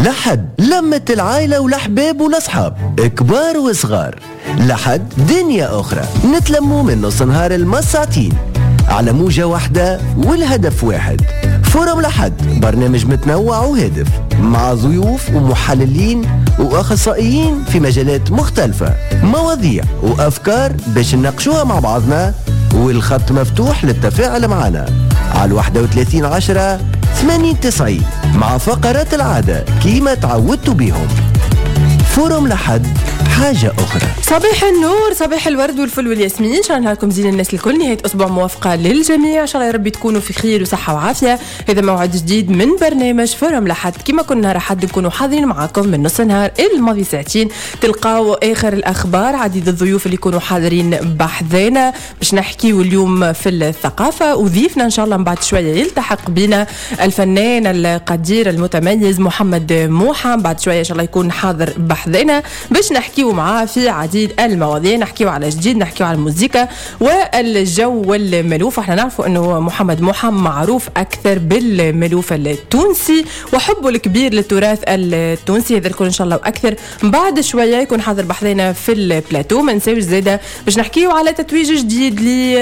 لحد لمة العائلة والأحباب والأصحاب كبار وصغار، لحد دنيا أخرى نتلموا من نص نهار المساعتين على موجة واحدة والهدف واحد. فورم لحد برنامج متنوع وهادف مع ضيوف ومحللين وأخصائيين في مجالات مختلفة، مواضيع وأفكار باش نناقشوها مع بعضنا، والخط مفتوح للتفاعل معنا على 3110-80-90 مع فقرات العادة كيما تعودتوا بيهم. فورم لحد حاجة أخرى. صباح النور، صباح الورد والفل والياسمين، إن شاء الله نهاركم زين الناس الكل. نهاية أسبوع موافقة للجميع، إن شاء الله يا رب تكونوا في خير وصحة وعافية. هذا موعد جديد من برنامج فورم لحد، كما كنا نهار حد نكونوا حاضرين معاكم من نص نهار الماضي ساعتين، تلقاو آخر الأخبار، عديد الضيوف اللي يكونوا حاضرين بحذانا باش نحكيو اليوم في الثقافة، وضيفنا إن شاء الله من بعد شوية يلتحق بنا الفنان القدير المتميز محمد موحى، بعد شوية إن شاء الله يكون حاضر بحذانا باش نحكيو معاه في عديد المواضيع، نحكيو على جديد، نحكيو على الموسيقى والجو والملوف. احنا نعرفوا انه محمد موحى معروف اكثر بالملوف التونسي وحبه الكبير للتراث التونسي، هذا الكل ان شاء الله واكثر بعد شويه يكون حاضر بحذانا في البلاتو. ما نساوش زاده باش نحكيو على تتويج جديد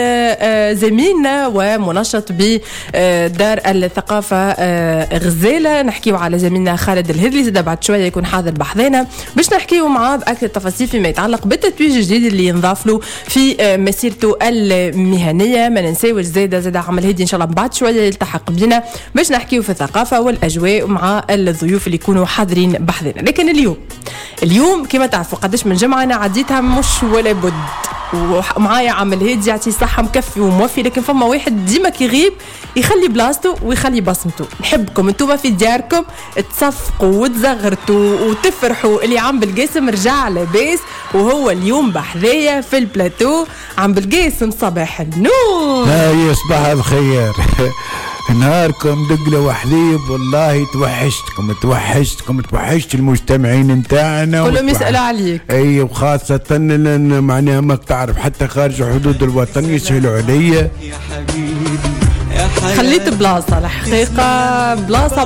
لزميلنا ومنشط بدار الثقافه غزاله، نحكيو على زميلنا خالد الهذلي زاده بعد شويه يكون حاضر بحذانا باش نحكيو معاه باكثر التفاصيل فيما يتعلق بالتتويج الجديد اللي ينضاف له في مسيرته المهنيه. ما ننساوش زاده عمل هدي ان شاء الله بعد شويه يلتحق بنا باش نحكيو في الثقافه والاجواء مع الضيوف اللي يكونوا حاضرين بحذنا. لكن اليوم كما تعرفوا قداش من جمعه انا عديتها مش ولا بد، ومعايا عمل هادي يعطي صحة مكفي وموفي، لكن فما واحد ديما كيغيب يخلي بلاصته ويخلي بصمته. نحبكم انتوما في دياركم تصفقوا وتزغرتوا وتفرحوا. اللي عم بالقاسم رجع لاباس وهو اليوم بحذايا في البلاتو. عم بالقاسم صباح النور. هاي صباح الخير. نهاركم دقلة وحليب، والله توحشت المجتمعين نتاعنا كلهم يسألوا عليك. اي وخاصة لان معناها ما تعرف حتى خارج حدود الوطن يسهلوا عليا. خليت بلاصة الحقيقة، بلاصة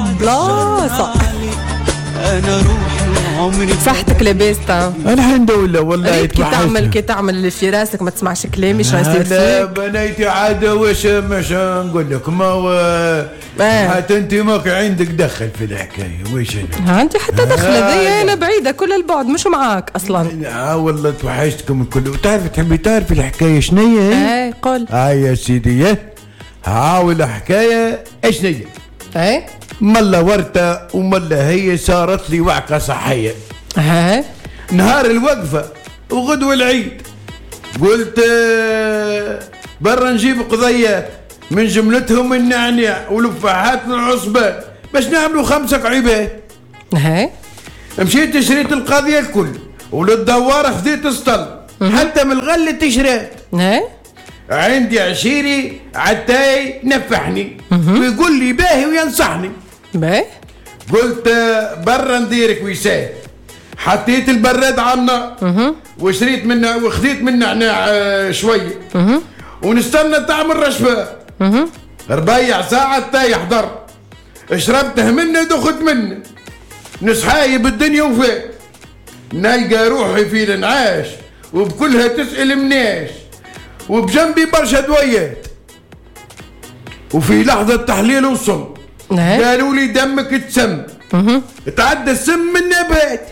انا روحي عمري صحتك لاباس؟ الحمد لله والله. كي تعمل اللي في راسك ما تسمعش كلامي شو يصير فيك؟ لا بنيتي عادة واش مش نقول لك ما حتى انت ماك عندك دخل في الحكايه. واش انا انت حتى دخل هذيا انا بعيده كل البعد مش معاك اصلا. والله توحشتكم الكل. وتعرف تحبي تعرف الحكايه شنية؟ قول. يا سيدي هاول حكايه شنية؟ ملا ورطة وملا هي صارت لي وعكة صحية. نهار الوقفة وغدوة العيد قلت برا نجيب قضيات من جملتهم النعناع والفاحات والعصبان باش نعملوا 5 قعيبات. مشيت شريت القضية الكل وللدوار خذيت اسطل حتى من الغلة تشريت. عندي عشيري عتاي نفحني ويقول لي باهي وينصحني. قلت برا نديرك ويساه. حطيت البراد على النار وشريت منه وخذيت من نعناع شويه ونستنى طعم الرشفه. ربيع ساعه تا يحضر شربته منه دخت منه نسحايب الدنيا وفات. نلقى روحي في الانعاش وبكلها تسأل مناش وبجنبي برشا دويات وفي لحظة تحليل وصم قالوا لي دمك تسم تعدى السم من نبات.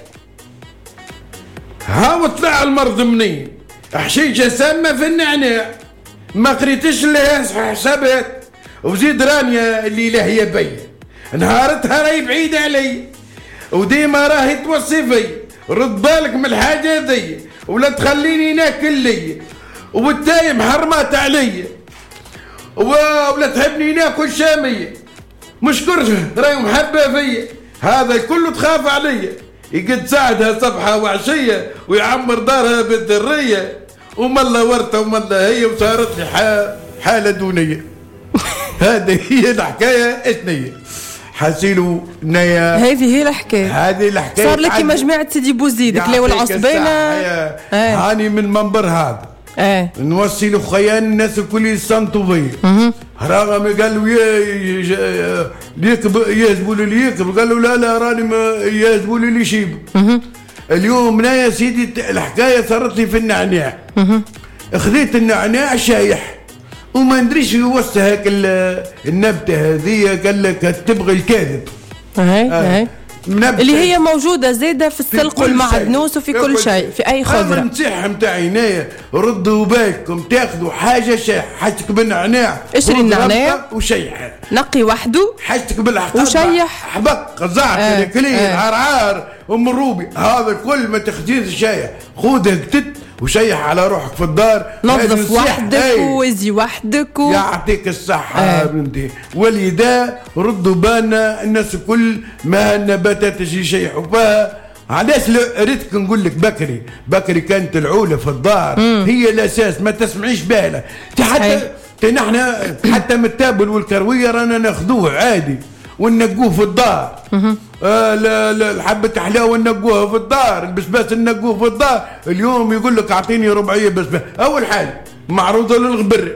وطلع المرض منين حشيشة سامة في النعناع ما قريتش لها حسابات وزيد رانيا اللي لهي بي نهارتها راهي بعيدة علي وديما راهي توصي في رد بالك من الحاجة ذي ولا تخليني ناكل لي وبالتالي محرمات علي ولا تحبني ناكل شامية مشكرش راهي محبة فيا. هذا كله تخاف عليا يقد ساعدها صبحة وعشية ويعمر دارها بالذرية وملا ورطة وملا هي وصارت لي حالة دونية. هذه هي الحكاية اشنية حاسيلو نيا. هذه هي الحكاية صار لك كما جماعة سيدي بوزيد كلاو العصبانة. هاني من منبر هذا نوصي لخيان الناس الكل يستنطوا بيا. رغم قالوا يهزبوا لي يكبر، قالوا لا راني يهزبوا لي يشيب. اليوم لا يا سيدي الحكايه صارت لي في النعناع. خذيت النعناع شايح وما ندريش يوصي هاك النبته هذه، قال لك تبغي الكاذب. اللي هي موجودة زايدة في السلق والمعدنوس وفي كل شيء في أي خضرة. النصيحة متاعي هنايا ردوا بالكم تاخذوا حاجة شايحة، حاجتك بالنعناع. اشري النعناع وشيحة، نقي وحده حاجتك بالحقيقة وشيح حبق زعتر كليل عرعار ام الروبي، هذا كل ما تخديش شايح خذها قتت وشيح على روحك في الدار. نظف وحدك ووزي وحدك يعطيك الصحة بنتي. ولذا ردوا بالنا الناس الكل ما النباتات تجي يشيحوا فيها. علاش ريتك نقول لك بكري كانت العولة في الدار هي الأساس، ما تسمعيش بالها. حتى نحن حتى من التابل والكروية رانا ناخذوه عادي وننقوه في الدار. لا حبة حلاوة ننقوها في الدار، البسباس ننقوه في الدار. اليوم يقول لك اعطيني ربعية بسباس. اول حاجة معروضة للغبر.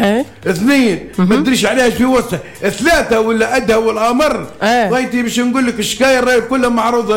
اثنين ما ادريش علاش في وسطها. ثلاثة ولا ادها والامر غايتي باش نقول لك الشكاية راهي كلها معروضة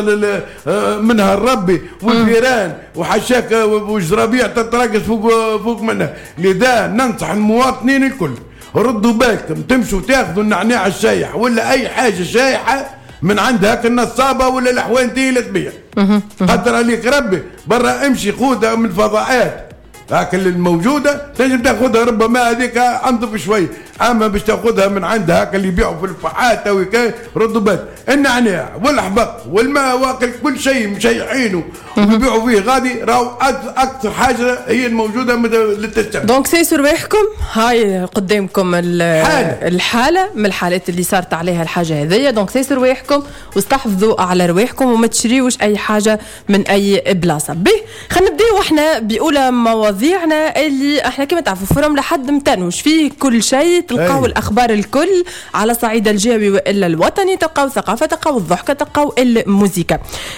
منها الربي والفيران وحشاك وجرابيع تتراقص فوق منها. لذا ننصح المواطنين الكل ردوا بالكم تمشوا تاخذوا النعناع الشايح ولا اي حاجه شايحه من عند هاك النصابه ولا الحوانتيه اللي تبيع. قدر عليك ربي برا امشي خذها من الفضاءات هاك اللي الموجوده تنجم تاخذها، ربما هذيك انظف شوي. اما باش تاخذها من عند هاك اللي يبيعوا في الفحات او ردوا بالك النعناع والحبق والماء واكل كل شيء مشيحينه ويبيعوا فيه غادي راهو اكثر حاجه هي الموجوده للتستعمل. دونك سيسوا رواحكم، هاي قدامكم الحاله من الحالات اللي صارت عليها الحاجه هذيا. دونك سيسوا رواحكم واستحفظوا على رواحكم وما تشريوش اي حاجه من اي بلاصه. به خلينا نبداو احنا باولى مواضيعنا اللي احنا كما تعرفوا فورم لحد متنوش فيه كل شيء. تلقاو الأخبار الكل على صعيد الجوي وإلا الوطني، تلقاو ثقافة، تلقاو الضحكة، تلقاو الموسيقى.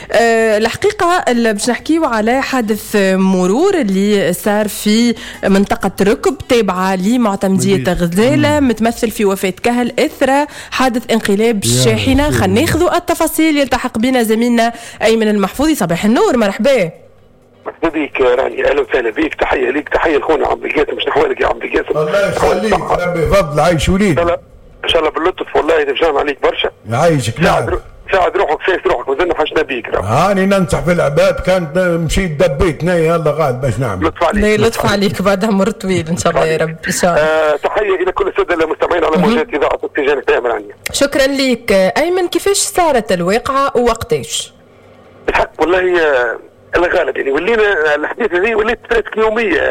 الحقيقة باش نحكيو على حادث مرور اللي صار في منطقة ركب تابعة لمعتمدية غزالة متمثل في وفاة كهل إثر حادث انقلاب الشاحنة. خلينا ناخذوا التفاصيل. يلتحق بنا زميلنا أيمن المحفوظي. صباح النور، مرحبا. مرحبا بك راني، اهلا وسهلا بك. تحيه ليك، تحيه لخونا عبد القاسم. مش نحوالك يا عبد القاسم؟ الله يخليك ربي فضل عايش وليد ان شاء الله باللطف. والله تفجعنا عليك برشا. يعيشك. ساعد روحك سايس روحك وزلنا حشنا بيك. هاني ننصح في العباد كانت مشيت دبيت يلا غاد باش نعمل. لطف عليك بعد عمر طويل ان شاء الله يا رب. ان شاء الله. تحيه الى كل الساده المستمعين على موجات اذاعه اتجاه القيام راني. شكرا لك ايمن. كيفاش صارت الواقعه ووقتاش؟ الحق والله الغالب يعني ولينا الحديث هذه وليت يوميا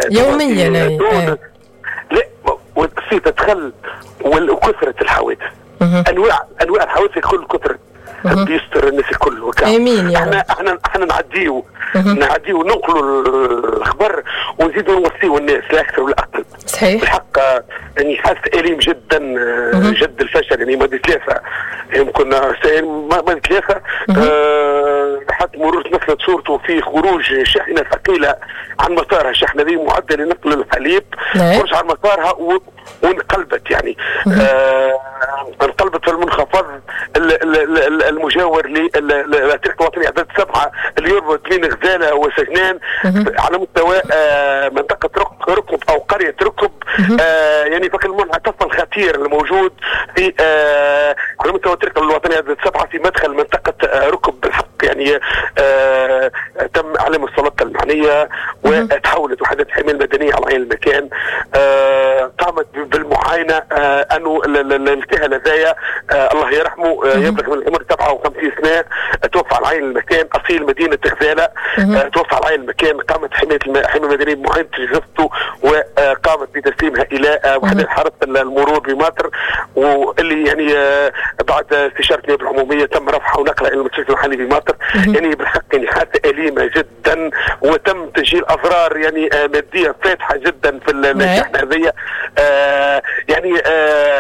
لا والقصية تدخل وكثرة الحوادث. انواع الحوادث الكل كثرت. ربي يستر الناس الكل امين يا رب. احنا نعديو ننقلوا الاخبار ونزيدوا نوصيوا الناس لا اكثر ولا اقل. صحيح. بالحق يعني حاسس اليم جدا جد الفشل. يعني ماضي ثلاثه يمكن ماضي ثلاثه حتى مرور تمثلت صورته في خروج شاحنه ثقيله عن مسارها. الشاحنه ذي معده لنقل الحليب خرج عن مسارها وانقلبت يعني انقلبت في المنخفض المجاور للطريق الوطني عدد 7 اللي يربط بين غزاله وسجنان على مستوى منطقه ركب او قريه ركب. يعني فك المنعطف الخطير الموجود في على مستوى الطريق الوطني عدد 7 في مدخل منطقه ركب. بالحق يعني تم اعلام السلطه المعنيه وتحولت وحده الحمايه المدنيه على عين المكان. قامت بالمعاينه انه الكهل هذايا الله يرحمه يبلغ من العمر 57 سنه، توفى على عين المكان، اصيل مدينه غزاله. توفى على عين المكان. قامت الحمايه المدنيه بمعاينه جثته وقامت بتسليمها الى وحده حرس المرور بمصر، واللي يعني بعد استشاره النيابه العموميه تم رفعها ونقلها الى المستشفى المحلي بمصر. يعني بالحق يعني حادثه اليمه جدا وتم تسجيل اضرار يعني ماديه فاتحه جدا في الشحنه هذه. يعني